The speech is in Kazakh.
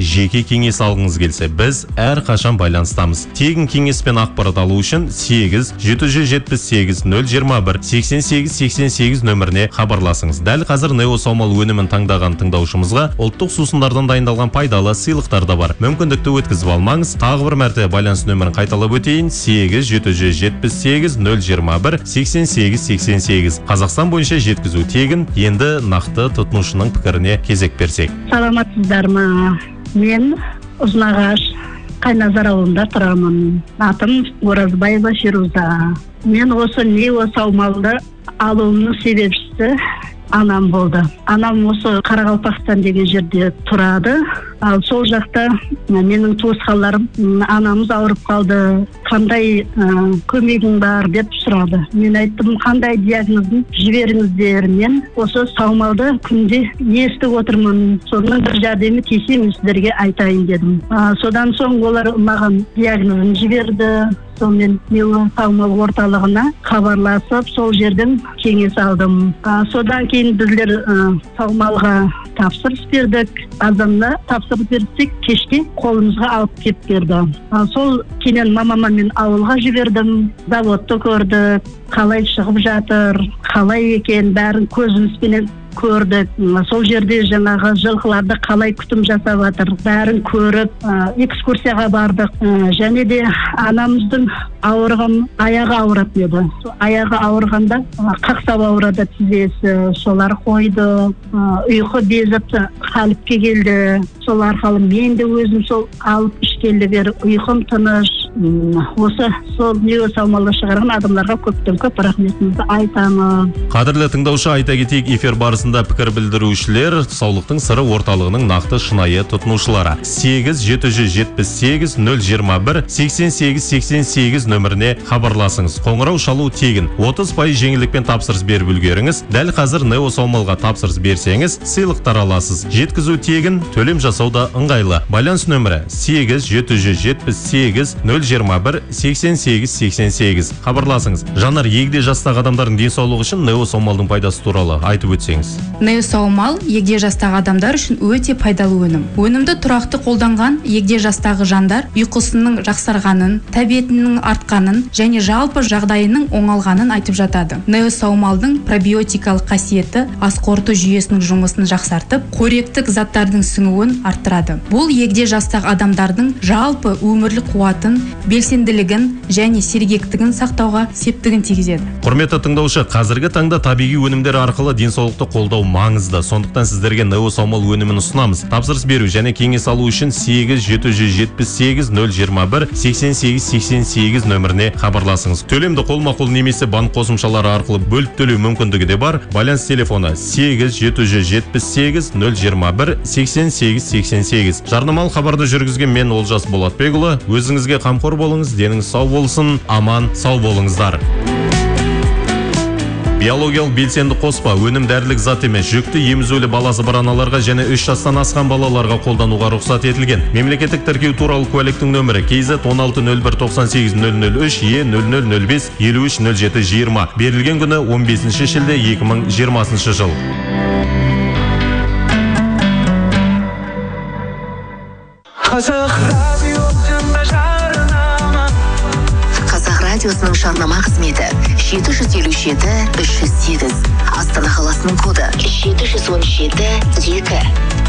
жеке кеңес алғыңыз келсе, біз әр қашан байланыстамыз. Тегін кеңес пен ақпарат алу үшін 8-778-021-88-88 нөміріне хабарласыңыз. Дәл қазір Нео Саумал өнімін таңдаған тыңдаушымызға ұлттық сусындардан дайындалған пайдалы сыйлықтар да бар. Мүмкіндікті өткізіп алмаңыз. Тағы бір мәрте байланыс нөмірін қайталап өтейін: 8-778-021-88-88. Қазақстан бойынша жеткізу тегін. Енді нақты тұтынушының пікіріне кезек берсек. Саламатсыздар ма? Мен Ұзынағаш Қайназар ауылында тұрамын. Атым Оразбаева Фируза. Мен осы Нео Саумалды алуымның себепшісі анам болды. Анам осы Қарақалпақстан деген жерде тұрады. Ал сол жақта менің туысқандарым, анамыз ауырып қалды, қандай көмегің бар деп сұрады. Мен айттым, қандай диагнозын жіберіңіздер. Мен осы Саумалды күнде естіп отырмын. Соның бір жәрдемі тисе мен сіздерге айтайын дедім. Содан соң олар маған диагнозын жіберді. Сонымен Нео Саумал орталығына хабарласып, сол жерден кеңес алдым. Содан кейін біздер Саумалға тапсырыс бердік. Адамна тапсырыс берсек, кешке қолымызға алып кеп берді. Сол кейін мамама мен ауылға жібердім. Заводты көрдік, қалай шығып жатыр, қалай екен, бәрін көзімізбен көрдік. Сол жерде жаңағы жылқыларды қалай күтім жасап жатыр, бәрін көріп, экскурсияға бардық. Және де анамыздың ауырған, аяғы ауыратын еді. Аяғы ауырғанда қақсап ауырады тізесі, солар қойды, ұйқы безіп қалыпқа келді. Сол арқылы мен де өзім сол алып ішкелді бері ұйқым тыныш. Осы сол Нео Саумалды шығарған адамдарға көптен көп рахметімізді айтамын. Қадірлі тыңдаушы, айта кетейік, эфир барысында пікір білдірушілер саулықтың сыры орталығының нақты шынайы тұтынушылары. 8-778-021-88-88 нөміріне хабарласыңыз. Қоңырау шалу тегін. 30% жеңілдікпен тапсырыс беріп үлгеріңіз. Дәл қазір Нео Саумалға тапсырыс берсеңіз, сыйлықтар аласыз. Жеткізу тегін, төлем жасау да ыңғайлы. Байланыс нөмірі 8-778-021-88-88. Хабарласыңыз. Жанар, егде жастағы адамдардың денсаулығы үшін Нео Саумалдың пайдасы туралы айтып өтсеңіз. Нео Саумал егде жастағы адамдар үшін өте пайдалы өнім. Өнімді тұрақты қолданған егде жастағы жандар ұйқысының жақсарғанын, тәбетінің артқанын және жалпы жағдайының оңалғанын айтып жатады. Нео Саумалдың пробиотикалық қасиеті ас қорыту жүйесінің жұмысын жақсартып, қоректік заттардың сіңуін арттырады. Бұл егде жастағы адамдардың жалпы өмірлік қуатын, белсенділігін және сергектігін сақтауға септігін тигізеді. Құрметті тыңдаушы, қазіргі таңда табиғи өнімдер арқылы денсаулықты қолдау маңызды. Сондықтан сіздерге Нео Саумал өнімін ұсынамыз. Тапсырыс беру және кеңес алу үшін 8-778-021-88-88 нөміріне хабарласыңыз. Төлемді қолма-қол немесе банк қосымшалары арқылы бөліп төлеу мүмкіндігі де бар. Байланыс телефоны 8-778-021-88-88. Жарнамалық хабарды жүргізген мен Олжас Болатбекұлы. Өзіңізге қамқор болыңыз, деніңіз сау болсын, аман сау болыңыздар. Биологиялық белсенді қоспа өнім дәрілік зат емес, жүкті емізулі баласы бар аналарға және 3 жастан асқан балаларға қолдануға рұқсат етілген. Мемлекеттік тіркеу туралы куәліктің нөмірі KZ 160198-003 E0005 530720. Берілген күні 15 шілде 2020 жыл. Қазақ радиосының жарнама қызметі 757-308. Астана қаласының коды 717-2.